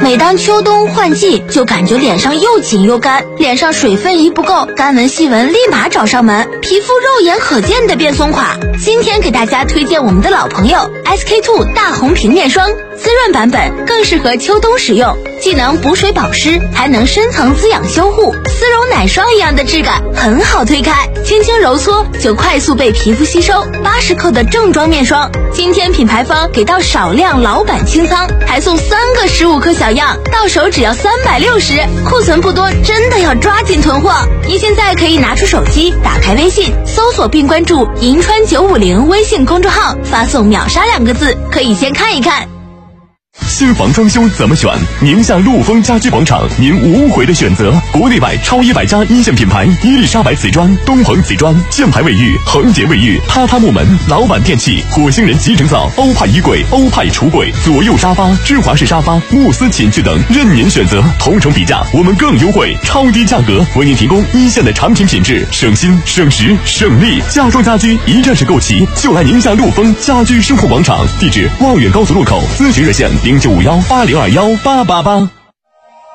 每当秋冬换季，就感觉脸上又紧又干，脸上水分一不够，干纹细纹立马找上门，皮肤肉眼可见的变松垮。今天给大家推荐我们的老朋友 SK-II 大红平面霜，滋润版本更适合秋冬使用，既能补水保湿，还能深层滋养修护，丝绒奶霜一样的质感，很好推开，轻轻揉搓就快速被皮肤吸收。80克的正装面霜，今天品牌方给到少量老版清仓，还送3个15克小样，到手只要360，库存不多，真的要抓紧囤货。你现在可以拿出手机，打开微信，搜索并关注银川950微信公众号，发送秒杀2个字，可以先看一看。 新房装修怎么选？宁夏陆丰家居广场，您无悔的选择。国内外超100家一线品牌，伊丽莎白瓷砖、东鹏瓷砖、箭牌卫浴、恒洁卫浴、榻榻木门、老板电器、火星人集成灶、欧派衣柜、欧派橱柜、左右沙发、芝华士沙发、慕斯寝具等，任您选择。同城比价，我们更优惠，超低价格，为您提供一线的产品品质，省心、省时、省力。家装家居一站式购齐，就来宁夏陆丰家居生活广场，地址望远高速路口，咨询热线095180218888。